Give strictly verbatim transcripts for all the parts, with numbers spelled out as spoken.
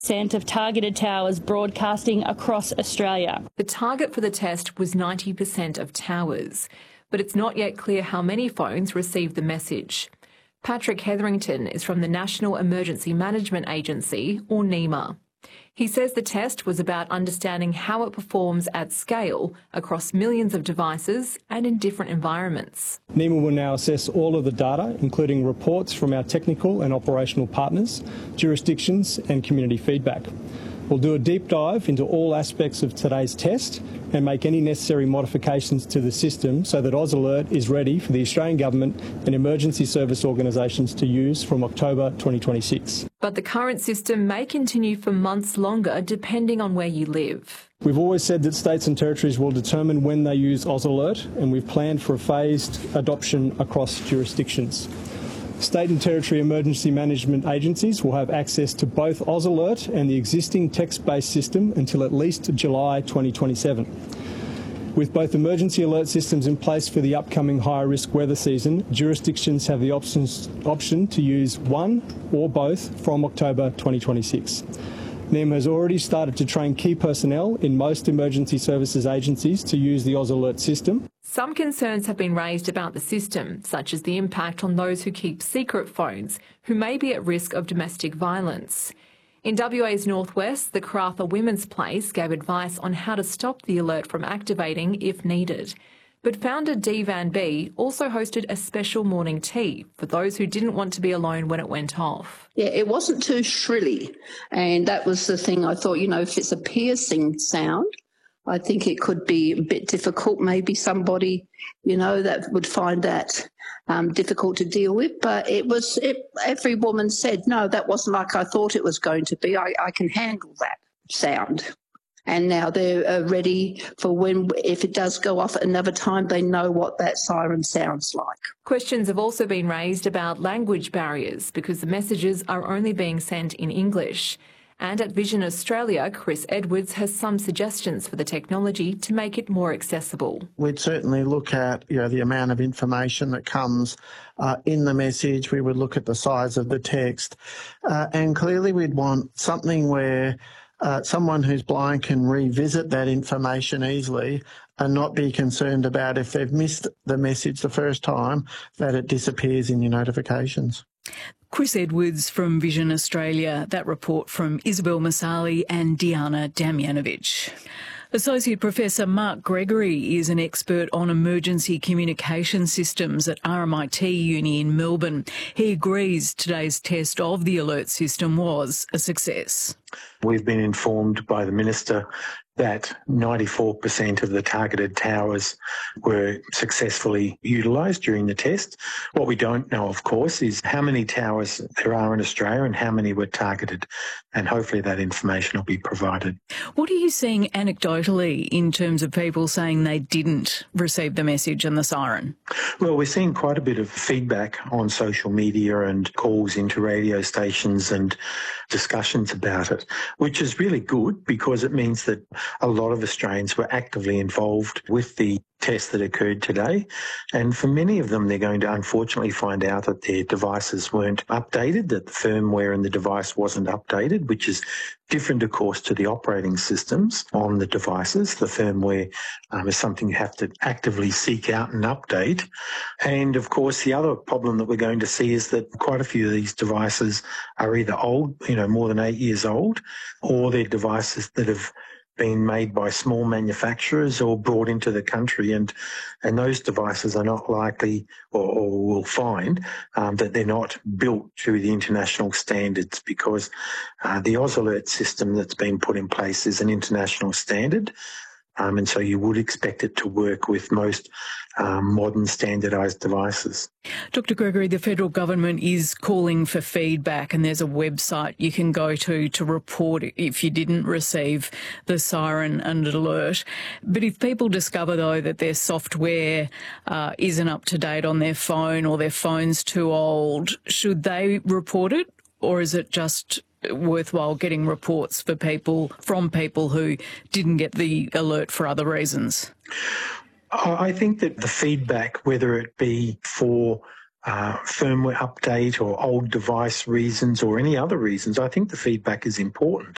percent of targeted towers broadcasting across Australia. The target for the test was ninety percent of towers, but it's not yet clear how many phones received the message. Patrick Hetherington is from the National Emergency Management Agency, or NEMA. He says the test was about understanding how it performs at scale across millions of devices and in different environments. NEMA will now assess all of the data, including reports from our technical and operational partners, jurisdictions and community feedback. We'll do a deep dive into all aspects of today's test and make any necessary modifications to the system so that AusAlert is ready for the Australian Government and emergency service organisations to use from October twenty twenty-six. But the current system may continue for months longer depending on where you live. We've always said that states and territories will determine when they use AusAlert, and we've planned for a phased adoption across jurisdictions. State and territory emergency management agencies will have access to both AusAlert and the existing text-based system until at least July twenty twenty-seven. With both emergency alert systems in place for the upcoming higher risk weather season, jurisdictions have the options, option to use one or both from October twenty twenty-six. NEMA has already started to train key personnel in most emergency services agencies to use the AusAlert system. Some concerns have been raised about the system, such as the impact on those who keep secret phones, who may be at risk of domestic violence. In W A's northwest, the Karratha Women's Place gave advice on how to stop the alert from activating if needed. But founder Dee Van Bee also hosted a special morning tea for those who didn't want to be alone when it went off. Yeah, it wasn't too shrilly, and that was the thing. I thought, you know, if it's a piercing sound, I think it could be a bit difficult. Maybe somebody, you know, that would find that um, difficult to deal with. But it was, it, every woman said, no, that wasn't like I thought it was going to be. I, I can handle that sound. And now they're uh, ready for when, if it does go off at another time, they know what that siren sounds like. Questions have also been raised about language barriers because the messages are only being sent in English. And at Vision Australia, Chris Edwards has some suggestions for the technology to make it more accessible. We'd certainly look at, you know, the amount of information that comes uh, in the message. We would look at the size of the text. Uh, and clearly we'd want something where uh, someone who's blind can revisit that information easily and not be concerned about if they've missed the message the first time, that it disappears in your notifications. Chris Edwards from Vision Australia. That report from Isabel Masali and Diana Damjanovic. Associate Professor Mark Gregory is an expert on emergency communication systems at R M I T Uni in Melbourne. He agrees today's test of the alert system was a success. We've been informed by the Minister that ninety-four percent of the targeted towers were successfully utilised during the test. What we don't know, of course, is how many towers there are in Australia and how many were targeted, and hopefully that information will be provided. What are you seeing anecdotally in terms of people saying they didn't receive the message and the siren? Well, we're seeing quite a bit of feedback on social media and calls into radio stations and discussions about it, which is really good because it means that a lot of Australians were actively involved with the test that occurred today. And for many of them, they're going to unfortunately find out that their devices weren't updated, that the firmware in the device wasn't updated, which is different, of course, to the operating systems on the devices. The firmware um, is something you have to actively seek out and update. And, of course, the other problem that we're going to see is that quite a few of these devices are either old, you know, more than eight years old, or they're devices that have been made by small manufacturers or brought into the country, and and those devices are not likely or, or will find um, that they're not built to the international standards, because uh, the AusAlert system that's been put in place is an international standard. Um, and so you would expect it to work with most um, modern standardised devices. Doctor Gregory, the federal government is calling for feedback, and there's a website you can go to to report if you didn't receive the siren and alert. But if people discover, though, that their software uh, isn't up to date on their phone or their phone's too old, should they report it, or is it just worthwhile getting reports for people from people who didn't get the alert for other reasons? I think that the feedback, whether it be for uh, firmware update or old device reasons or any other reasons. I think the feedback is important.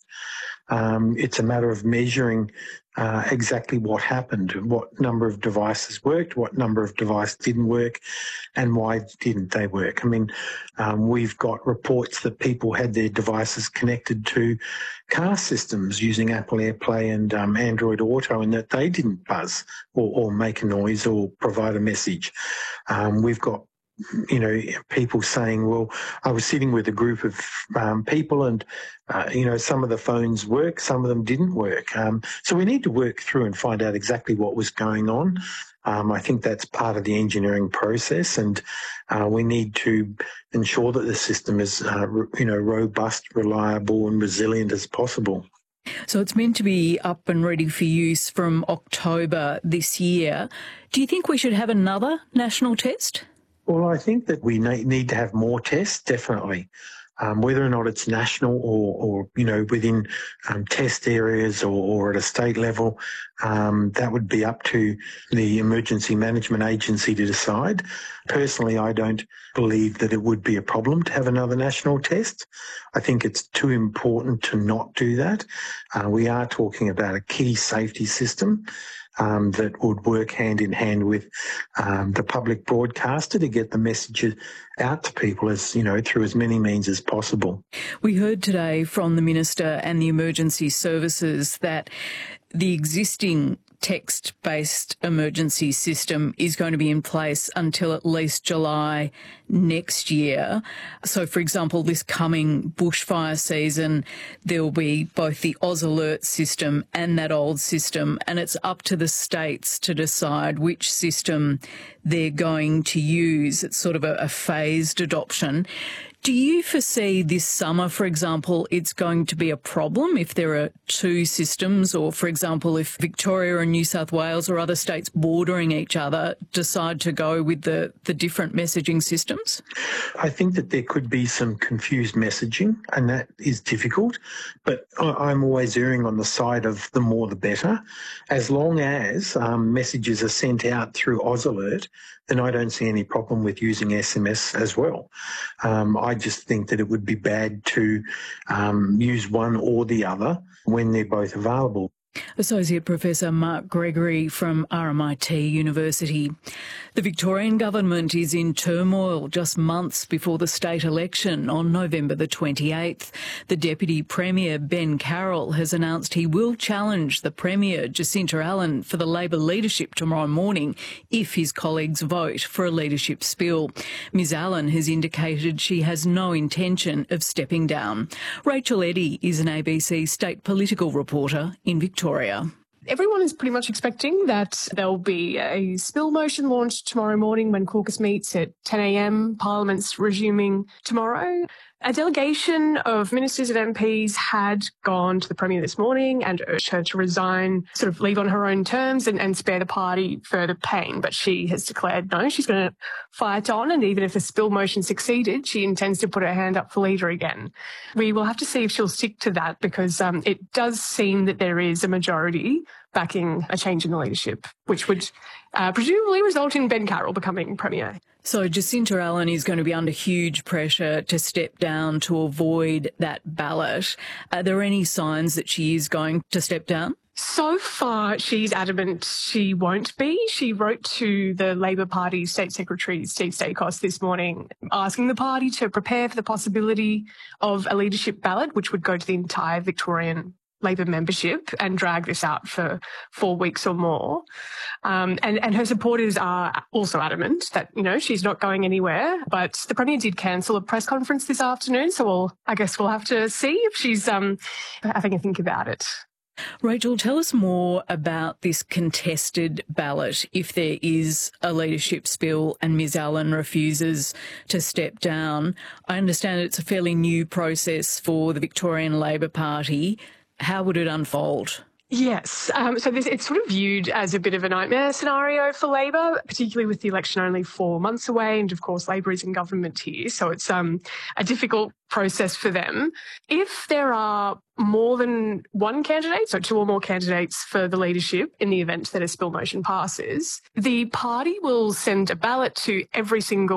Um, it's a matter of measuring uh, exactly what happened, what number of devices worked, what number of devices didn't work, and why didn't they work. I mean, um, we've got reports that people had their devices connected to car systems using Apple AirPlay and um, Android Auto, and that they didn't buzz or, or make a noise or provide a message. Um, we've got you know, people saying, well, I was sitting with a group of um, people and, uh, you know, some of the phones work, some of them didn't work. Um, so we need to work through and find out exactly what was going on. Um, I think that's part of the engineering process, and uh, we need to ensure that the system is, uh, you know, robust, reliable and resilient as possible. So it's meant to be up and ready for use from October this year. Do you think we should have another national test? Well, I think that we need to have more tests, definitely. Um, whether or not it's national or, or you know, within um, test areas or, or at a state level, um, that would be up to the Emergency Management Agency to decide. Personally, I don't believe that it would be a problem to have another national test. I think it's too important to not do that. Uh, we are talking about a key safety system Um, that would work hand in hand with um, the public broadcaster to get the messages out to people as, you know, through as many means as possible. We heard today from the Minister and the Emergency Services that the existing text-based emergency system is going to be in place until at least July next year. So, for example, this coming bushfire season, there will be both the Oz Alert system and that old system, and it's up to the states to decide which system they're going to use. It's sort of a, a phased adoption. Do you foresee this summer, for example, it's going to be a problem if there are two systems, or, for example, if Victoria and New South Wales or other states bordering each other decide to go with the, the different messaging systems? I think that there could be some confused messaging, and that is difficult, but I'm always erring on the side of the more the better. As long as um, messages are sent out through Oz Alert, then I don't see any problem with using S M S as well. Um, I just think that it would be bad to um, use one or the other when they're both available. Associate Professor Mark Gregory from R M I T University. The Victorian government is in turmoil just months before the state election on November the twenty-eighth. The Deputy Premier, Ben Carroll, has announced he will challenge the Premier, Jacinta Allan, for the Labor leadership tomorrow morning if his colleagues vote for a leadership spill. Ms Allan has indicated she has no intention of stepping down. Rachel Eddy is an A B C state political reporter in Victoria. Victoria. Everyone is pretty much expecting that there'll be a spill motion launched tomorrow morning when caucus meets at ten a m. Parliament's resuming tomorrow. A delegation of ministers and M Ps had gone to the Premier this morning and urged her to resign, sort of leave on her own terms and, and spare the party further pain. But she has declared no, she's going to fight on, and even if the spill motion succeeded, she intends to put her hand up for leader again. We will have to see if she'll stick to that, because um, it does seem that there is a majority backing a change in the leadership, which would uh, presumably result in Ben Carroll becoming Premier. So Jacinta Allan is going to be under huge pressure to step down to avoid that ballot. Are there any signs that she is going to step down? So far, she's adamant she won't be. She wrote to the Labor Party State Secretary, Steve Stakos, this morning, asking the party to prepare for the possibility of a leadership ballot, which would go to the entire Victorian Labor membership and drag this out for four weeks or more. Um, and, and her supporters are also adamant that, you know, she's not going anywhere. But the Premier did cancel a press conference this afternoon, so we'll, I guess we'll have to see if she's um, having a think about it. Rachel, tell us more about this contested ballot if there is a leadership spill and Ms Allan refuses to step down. I understand it's a fairly new process for the Victorian Labor Party. How would it unfold? Yes. Um, so this, it's sort of viewed as a bit of a nightmare scenario for Labor, particularly with the election only four months away. And of course, Labor is in government here. So it's um, a difficult process for them. If there are more than one candidate, so two or more candidates for the leadership in the event that a spill motion passes, the party will send a ballot to every single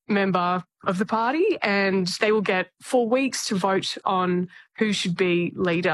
member of the party, and they will get four weeks to vote on who should be leader.